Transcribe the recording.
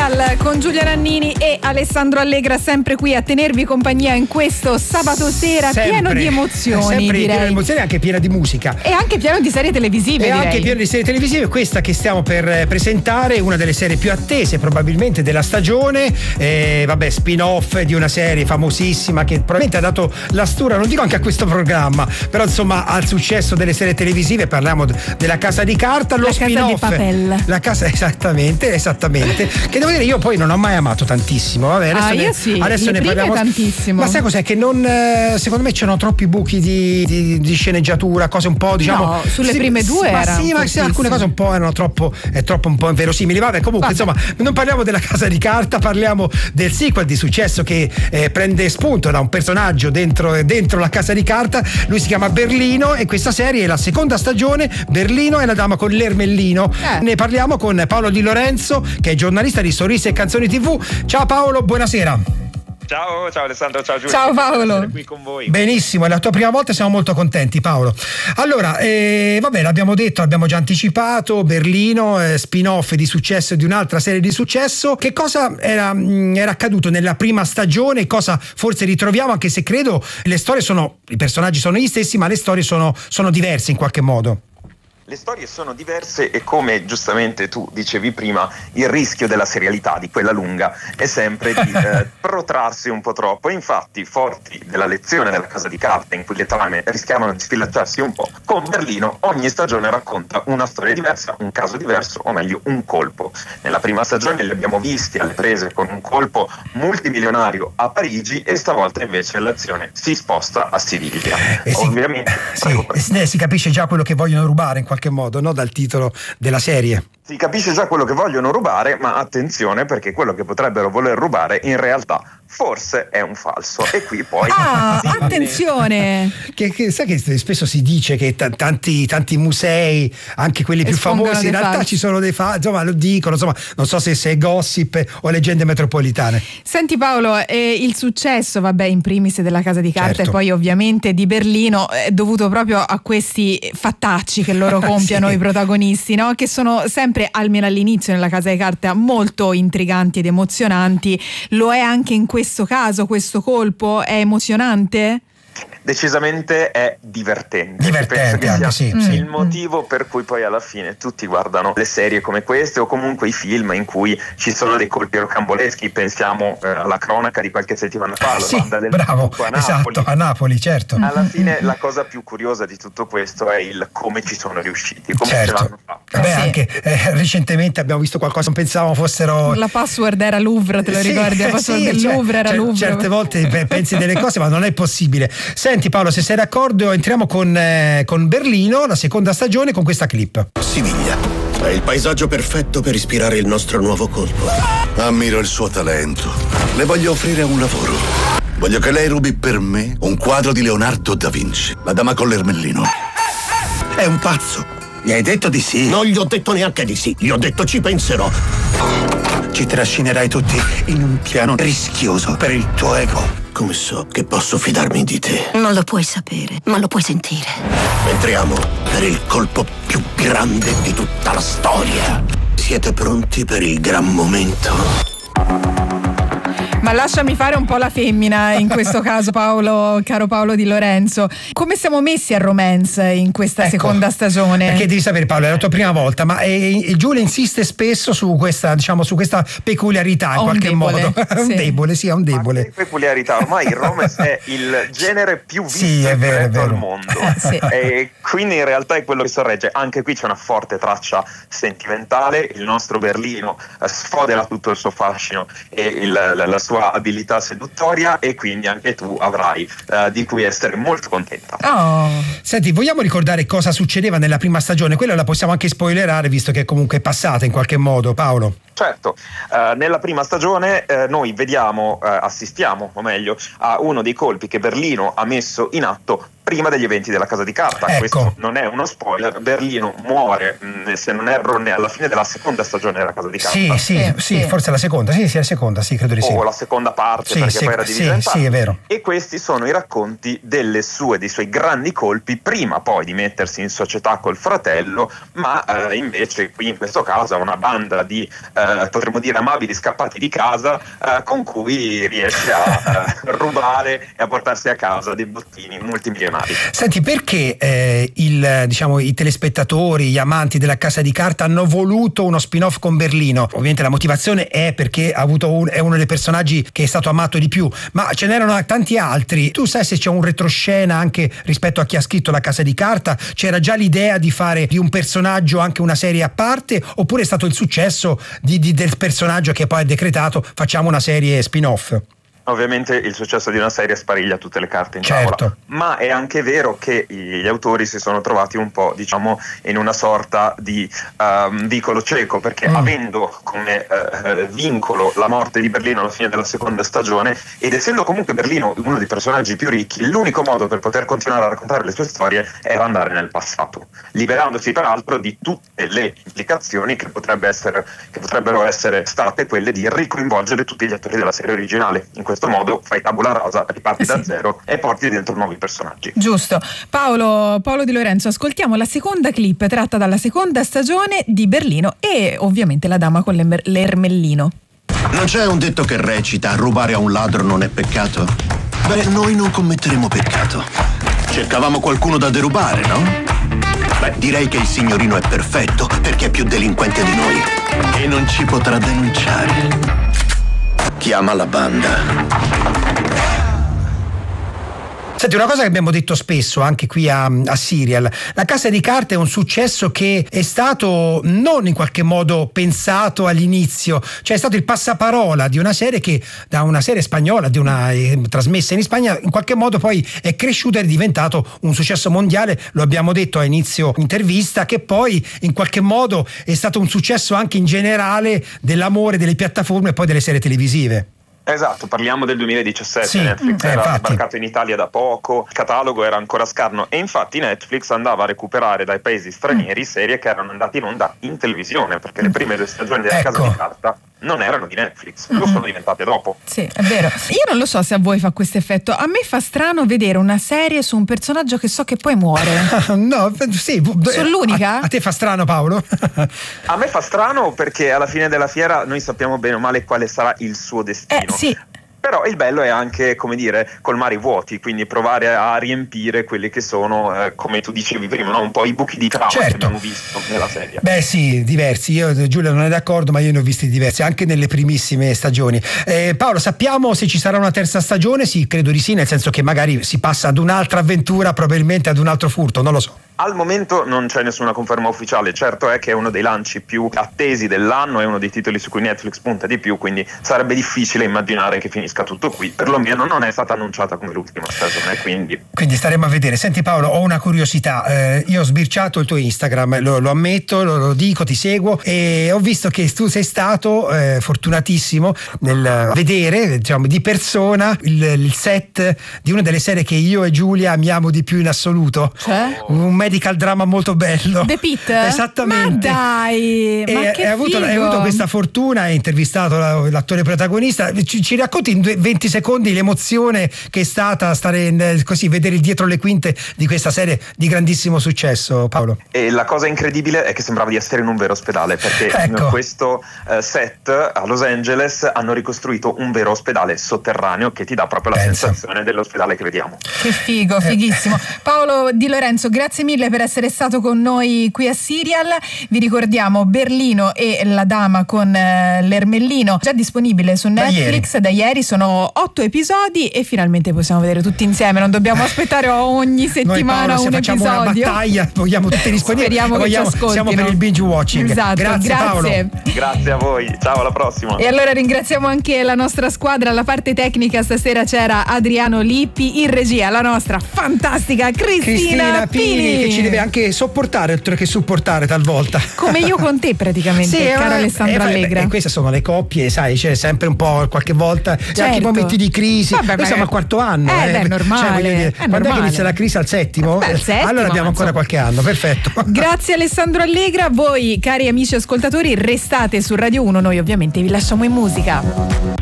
Serial con Giulia Nannini e Alessandro Allegra, sempre qui a tenervi compagnia in questo sabato sera pieno di emozioni, sempre direi. pieno di emozioni, anche piena di musica e anche pieno di serie televisive, direi. Anche pieno di serie televisive. Questa che stiamo per presentare, una delle serie più attese probabilmente della stagione, spin-off di una serie famosissima che probabilmente ha dato la stura, non dico anche a questo programma, però insomma al successo delle serie televisive. Parliamo della Casa di Carta, lo spin-off Casa di Papel. La casa, esattamente, che devo dire io poi non ho mai amato tantissimo. Vabbè, adesso ne parliamo tantissimo. Ma sai cos'è? Che non, secondo me c'erano troppi buchi di sceneggiatura, cose un po', diciamo. No, sulle prime due erano. Ma sì, alcune cose un po' erano troppo un po' inverosimili. Vabbè, comunque, insomma, non parliamo della Casa di Carta, parliamo del sequel di successo che prende spunto da un personaggio dentro la Casa di Carta. Lui si chiama Berlino e questa serie è la seconda stagione, Berlino e la dama con l'ermellino. Ne parliamo con Paolo Di Lorenzo, che è giornalista di Sorrisi e Canzoni TV. Ciao Paolo, buonasera. Ciao Alessandro, ciao Giulia. Ciao Paolo. Essere qui con voi. Benissimo, è la tua prima volta e siamo molto contenti, Paolo. Allora, l'abbiamo detto, abbiamo già anticipato, Berlino, spin-off di successo di un'altra serie di successo. Che cosa era accaduto nella prima stagione? Cosa forse ritroviamo, anche se credo i personaggi sono gli stessi, ma le storie sono diverse in qualche modo. Le storie sono diverse e, come giustamente tu dicevi prima, il rischio della serialità, di quella lunga, è sempre di protrarsi un po' troppo. Infatti, forti della lezione della Casa di Carta, in cui le trame rischiavano di sfilacciarsi un po', con Berlino ogni stagione racconta una storia diversa, un caso diverso, o meglio un colpo. Nella prima stagione li abbiamo visti alle prese con un colpo multimilionario a Parigi, e stavolta invece l'azione si sposta a Siviglia. Ovviamente si capisce già quello che vogliono rubare in qualche modo, no? Dal titolo della serie. Si capisce già quello che vogliono rubare, ma attenzione, perché quello che potrebbero voler rubare in realtà forse è un falso. E qui poi attenzione, che sai che spesso si dice che tanti musei, anche quelli più famosi, in realtà falsi. ci sono dei falsi, insomma lo dicono, insomma non so se è gossip o leggende metropolitane. Senti Paolo, il successo in primis della Casa di Carta, certo, e poi ovviamente di Berlino è dovuto proprio a questi fattacci che loro compiono i protagonisti, no? Che sono sempre, almeno all'inizio nella Casa di Carta, molto intriganti ed emozionanti. Lo è anche in questo caso? Questo colpo è emozionante? Decisamente è divertente. Penso che sia il motivo per cui poi alla fine tutti guardano le serie come queste, o comunque i film in cui ci sono dei colpi rocamboleschi. Pensiamo alla cronaca di qualche settimana fa, a Napoli, certo. Alla fine la cosa più curiosa di tutto questo è il come ci sono riusciti, come ce l'hanno fatto. Anche recentemente abbiamo visto qualcosa, non pensavamo fossero. La password era Louvre, te lo ricordi? La password del Louvre era Louvre. Certe volte pensi delle cose, ma non è possibile. Senti Paolo, se sei d'accordo, entriamo con Berlino, la seconda stagione, con questa clip. Siviglia è il paesaggio perfetto per ispirare il nostro nuovo colpo. Ammiro il suo talento. Le voglio offrire un lavoro. Voglio che lei rubi per me un quadro di Leonardo da Vinci, La dama con l'ermellino. È un pazzo. Gli hai detto di sì? Non gli ho detto neanche di sì, gli ho detto ci penserò. Ci trascinerai tutti in un piano rischioso per il tuo ego. Come so che posso fidarmi di te? Non lo puoi sapere, ma lo puoi sentire. Entriamo per il colpo più grande di tutta la storia. Siete pronti per il gran momento? Ma lasciami fare un po' la femmina in questo caso, Paolo, caro Paolo Di Lorenzo. Come siamo messi a romance in questa seconda stagione? Perché devi sapere, Paolo, è la tua prima volta, ma Giulia insiste spesso su questa peculiarità in qualche modo. È un debole. Ma che peculiarità, ormai il romance è il genere più visto e diretto al mondo. E quindi in realtà è quello che sorregge. Anche qui c'è una forte traccia sentimentale. Il nostro Berlino sfodera tutto il suo fascino e la sua abilità seduttoria, e quindi anche tu avrai di cui essere molto contenta. Senti, vogliamo ricordare cosa succedeva nella prima stagione? Quella la possiamo anche spoilerare, visto che comunque è passata in qualche modo, Paolo. Certo, nella prima stagione noi assistiamo, o meglio, a uno dei colpi che Berlino ha messo in atto prima degli eventi della Casa di Carta. Ecco. Questo non è uno spoiler. Berlino muore, se non erro, alla fine della seconda stagione della Casa di Carta. Sì, forse la seconda, sì, la seconda, sì, credo di sì. o la seconda parte, perché poi era divisa in parti. Sì, è vero. E questi sono i racconti dei suoi grandi colpi prima poi di mettersi in società col fratello, ma invece qui in questo caso ha una banda di potremmo dire amabili scappati di casa con cui riesce a rubare e a portarsi a casa dei bottini multimilionari. Senti, perché i telespettatori, gli amanti della Casa di Carta hanno voluto uno spin-off con Berlino? Ovviamente la motivazione è perché è uno dei personaggi che è stato amato di più, ma ce n'erano tanti altri. Tu sai se c'è un retroscena anche rispetto a chi ha scritto La Casa di Carta? C'era già l'idea di fare di un personaggio anche una serie a parte, oppure è stato il successo del personaggio che poi ha decretato facciamo una serie spin-off? Ovviamente il successo di una serie spariglia tutte le carte in tavola, ma è anche vero che gli autori si sono trovati un po', diciamo, in una sorta di vicolo cieco, perché avendo come vincolo la morte di Berlino alla fine della seconda stagione, ed essendo comunque Berlino uno dei personaggi più ricchi, l'unico modo per poter continuare a raccontare le sue storie era andare nel passato, liberandosi peraltro di tutte le implicazioni che potrebbero essere state quelle di ricoinvolgere tutti gli attori della serie originale. In questo modo fai tabula rasa, riparti da zero e porti dentro nuovi personaggi. Giusto. Paolo Di Lorenzo, ascoltiamo la seconda clip tratta dalla seconda stagione di Berlino e ovviamente La dama con l'ermellino. Non c'è un detto che recita rubare a un ladro non è peccato? Beh, noi non commetteremo peccato. Cercavamo qualcuno da derubare, no? Beh, direi che il signorino è perfetto perché è più delinquente di noi e non ci potrà denunciare. Chiama la banda. Senti, una cosa che abbiamo detto spesso anche qui a Serial, La Casa di Carta è un successo che è stato non in qualche modo pensato all'inizio, cioè è stato il passaparola di una serie che da una serie spagnola, trasmessa in Spagna, in qualche modo poi è cresciuta ed è diventato un successo mondiale, lo abbiamo detto a inizio intervista, che poi in qualche modo è stato un successo anche in generale dell'amore delle piattaforme e poi delle serie televisive. Esatto, parliamo del 2017, sì, Netflix era sbarcato in Italia da poco, il catalogo era ancora scarno e infatti Netflix andava a recuperare dai paesi stranieri serie che erano andate in onda in televisione, perché le prime 2 stagioni della Casa di Carta non erano di Netflix, lo sono diventate dopo. Sì, è vero. Io non lo so se a voi fa questo effetto, a me fa strano vedere una serie su un personaggio che so che poi muore. No, sì. Sono l'unica? A te fa strano, Paolo? A me fa strano perché alla fine della fiera noi sappiamo bene o male quale sarà il suo destino. Sì. Però il bello è anche, come dire, colmare i vuoti, quindi provare a riempire quelli che sono, come tu dicevi prima, no? Un po' i buchi di trama che abbiamo visto nella serie. Beh sì, diversi. Io, Giulia non è d'accordo, ma io ne ho visti diversi, anche nelle primissime stagioni. Paolo, sappiamo se ci sarà una terza stagione? Sì, credo di sì, nel senso che magari si passa ad un'altra avventura, probabilmente ad un altro furto, non lo so. Al momento non c'è nessuna conferma ufficiale, certo è che è uno dei lanci più attesi dell'anno, è uno dei titoli su cui Netflix punta di più, quindi sarebbe difficile immaginare che finisca tutto qui, perlomeno non è stata annunciata come l'ultima stagione, quindi staremo a vedere. Senti Paolo, ho una curiosità, io ho sbirciato il tuo Instagram, lo ammetto, lo dico, ti seguo e ho visto che tu sei stato fortunatissimo nel vedere, diciamo, di persona il set di una delle serie che io e Giulia amiamo di più in assoluto. Un medical drama molto bello. The Pitt? Esattamente. Ma dai, ma che hai avuto questa fortuna, hai intervistato l'attore protagonista. Ci racconti in 20 secondi l'emozione che è stata stare così, vedere il dietro le quinte di questa serie di grandissimo successo, Paolo? E la cosa incredibile è che sembrava di essere in un vero ospedale, perché in questo set a Los Angeles hanno ricostruito un vero ospedale sotterraneo che ti dà proprio la sensazione dell'ospedale che vediamo. Che figo, fighissimo. Paolo Di Lorenzo, grazie mille per essere stato con noi qui a Serial. Vi ricordiamo Berlino e La dama con l'ermellino, già disponibile su Netflix da ieri. Sono 8 episodi e finalmente possiamo vedere tutti insieme, non dobbiamo aspettare ogni settimana. Noi, Paolo, un facciamo episodio. Una battaglia, vogliamo tutti disponibili. Speriamo che ci ascoltino. Siamo per il binge watching. Esatto, grazie Paolo. Grazie a voi, ciao, alla prossima. E allora ringraziamo anche la nostra squadra. Alla parte tecnica stasera c'era Adriano Lippi, in regia la nostra fantastica Cristina Pini, che ci deve anche sopportare oltre che supportare talvolta, come io con te praticamente, caro Alessandro Allegra. Queste sono le coppie, sai, c'è sempre un po' qualche volta anche momenti di crisi. Noi siamo al 4º anno, è normale, quando è che inizia la crisi? Al 7º? Al 7º, allora abbiamo ancora qualche anno, perfetto. Grazie Alessandro Allegra. Voi cari amici ascoltatori restate su Radio 1, noi ovviamente vi lasciamo in musica.